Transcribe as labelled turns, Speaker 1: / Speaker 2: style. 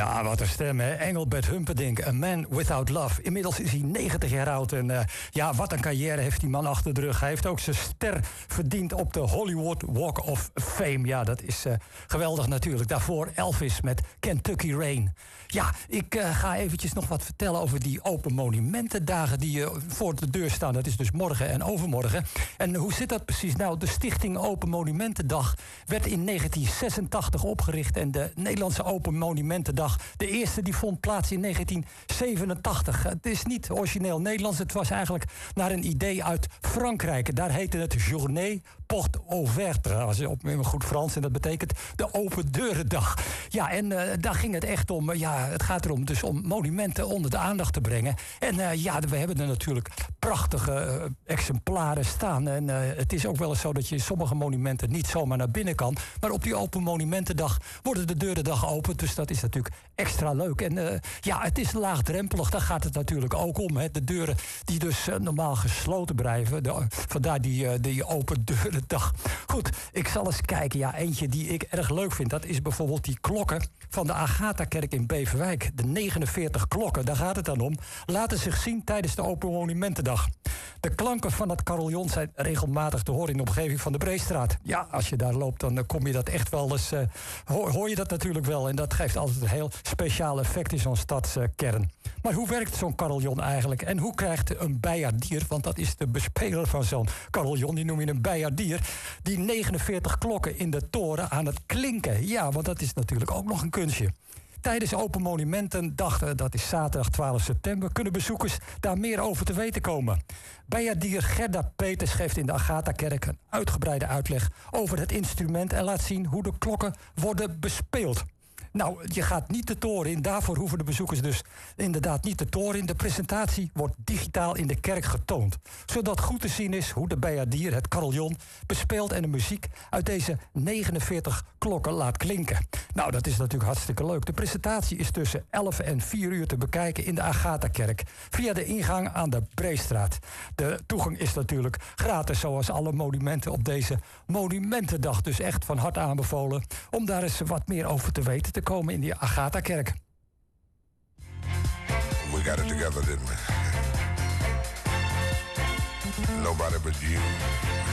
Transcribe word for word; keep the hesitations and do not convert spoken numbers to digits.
Speaker 1: Ja, wat een stem, hè. Engelbert Humperdinck, A Man Without Love. Inmiddels is hij negentig jaar oud en uh, ja, wat een carrière heeft die man achter de rug. Hij heeft ook zijn ster verdiend op de Hollywood Walk of Fame. Ja, dat is uh, geweldig natuurlijk. Daarvoor Elvis met Kentucky Rain. Ja, ik uh, ga eventjes nog wat vertellen over die Open Monumentendagen die uh, voor de deur staan. Dat is dus morgen en overmorgen. En hoe zit dat precies? Nou, de Stichting Open Monumentendag werd in negentien zesentachtig opgericht en de Nederlandse Open Monumentendag, de eerste, die vond plaats in negentien zevenentachtig. Het is niet origineel Nederlands, het was eigenlijk naar een idee uit Frankrijk. Daar heette het Journée Porte Ouverte, als je op een goed Frans, en dat betekent de Open Deurendag. Ja, en uh, daar ging het echt om. Ja, het gaat erom dus om monumenten onder de aandacht te brengen. En uh, ja, we hebben er natuurlijk prachtige uh, exemplaren staan. En uh, het is ook wel eens zo dat je in sommige monumenten niet zomaar naar binnen kan. Maar op die Open Monumentendag worden de deuren dag geopend. Dus dat is natuurlijk extra leuk. En uh, ja, het is laagdrempelig. Daar gaat het natuurlijk ook om. Hè. De deuren die dus uh, normaal gesloten blijven. De, vandaar die, uh, die Open Deurendag. Goed, ik zal eens kijken. Ja, eentje die ik erg leuk vind. Dat is bijvoorbeeld die klokken van de Agatha-kerk in Beverwijk. De negenenveertig klokken, daar gaat het dan om. Laten zich zien tijdens de Open Monumentendag. De klanken van het carillon zijn regelmatig te horen in de omgeving van de Breestraat. Ja, als je daar loopt, dan kom je dat echt wel eens... Uh, hoor, hoor je dat natuurlijk wel. En dat geeft altijd een heel speciaal effect in zo'n stadskern. Maar hoe werkt zo'n carillon eigenlijk? En hoe krijgt een bijaardier, want dat is de bespeler van zo'n carillon, die noem je een bijaardier, die negenenveertig klokken in de toren aan het klinken? Ja, want dat is natuurlijk ook nog een kunstje. Tijdens Open Monumentendag, dat is zaterdag twaalf september... kunnen bezoekers daar meer over te weten komen. Bijaardier Gerda Peters geeft in de Agatha-kerk een uitgebreide uitleg over het instrument en laat zien hoe de klokken worden bespeeld. Nou, je gaat niet de toren in. Daarvoor hoeven de bezoekers dus inderdaad niet de toren in. De presentatie wordt digitaal in de kerk getoond. Zodat goed te zien is hoe de bijaardier het carillon bespeelt en de muziek uit deze negenenveertig klokken laat klinken. Nou, dat is natuurlijk hartstikke leuk. De presentatie is tussen elf en vier uur te bekijken in de Agatha-kerk. Via de ingang aan de Breestraat. De toegang is natuurlijk gratis, zoals alle monumenten op deze Monumentendag. Dus echt van harte aanbevolen om daar eens wat meer over te weten te komen in die Agatha-kerk.
Speaker 2: We got it together, didn't we? Nobody but you